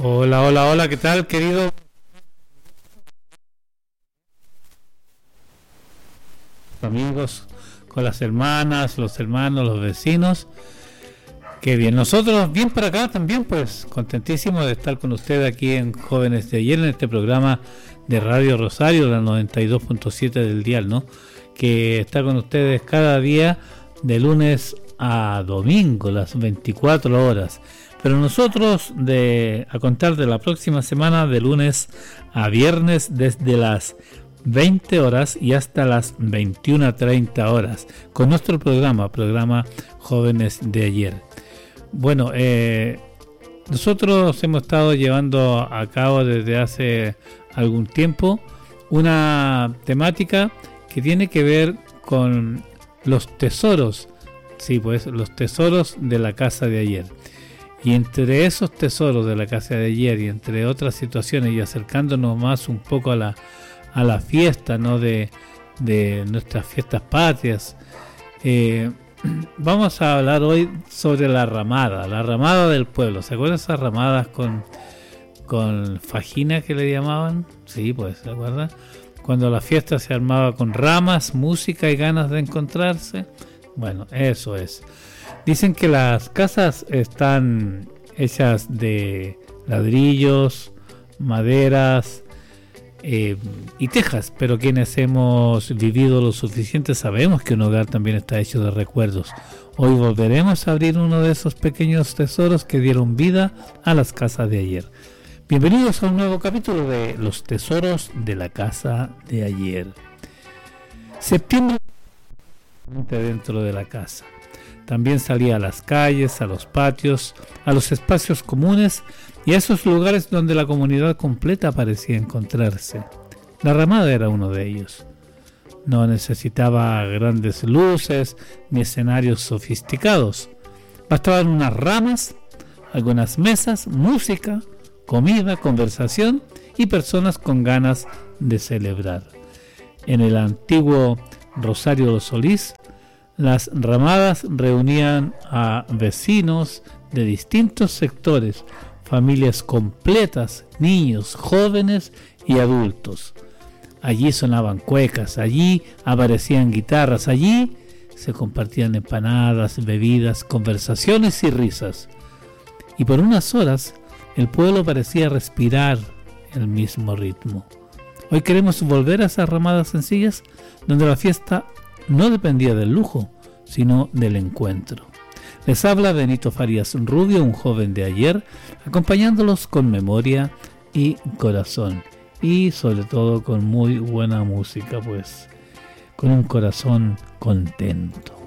Hola, hola, hola, ¿qué tal, querido? Amigos, con las hermanas, los hermanos, los vecinos. Qué bien, nosotros bien por acá también, pues contentísimos de estar con ustedes aquí en Jóvenes de Ayer, en este programa de Radio Rosario, la 92.7 del dial, ¿no? Que está con ustedes cada día de lunes a domingo, las 24 horas. Pero nosotros, a contar de la próxima semana, de lunes a viernes, desde las 20 horas y hasta las 21:30 horas, con nuestro programa Jóvenes de Ayer. Bueno, nosotros hemos estado llevando a cabo desde hace algún tiempo una temática que tiene que ver con los tesoros, sí, pues los tesoros de la casa de ayer. Y entre esos tesoros de la casa de ayer y entre otras situaciones, y acercándonos más un poco a la fiesta, ¿no? de nuestras fiestas patrias, vamos a hablar hoy sobre la ramada del pueblo. ¿Se acuerdan esas ramadas con fajina que le llamaban? Sí, pues, ¿se acuerdan? Cuando la fiesta se armaba con ramas, música y ganas de encontrarse. Bueno, eso es. Dicen que las casas están hechas de ladrillos, maderas y tejas, pero quienes hemos vivido lo suficiente sabemos que un hogar también está hecho de recuerdos. Hoy volveremos a abrir uno de esos pequeños tesoros que dieron vida a las casas de ayer. Bienvenidos a un nuevo capítulo de Los Tesoros de la Casa de Ayer. Septiembre dentro de la casa. También salía a las calles, a los patios, a los espacios comunes y a esos lugares donde la comunidad completa parecía encontrarse. La ramada era uno de ellos. No necesitaba grandes luces ni escenarios sofisticados. Bastaban unas ramas, algunas mesas, música, comida, conversación y personas con ganas de celebrar. En el antiguo Rosario de Solís, las ramadas reunían a vecinos de distintos sectores, familias completas, niños, jóvenes y adultos. Allí sonaban cuecas, allí aparecían guitarras, allí se compartían empanadas, bebidas, conversaciones y risas. Y por unas horas el pueblo parecía respirar el mismo ritmo. Hoy queremos volver a esas ramadas sencillas donde la fiesta no dependía del lujo, sino del encuentro. Les habla Benito Farías Rubio, un joven de ayer, acompañándolos con memoria y corazón, y sobre todo con muy buena música, pues, con un corazón contento.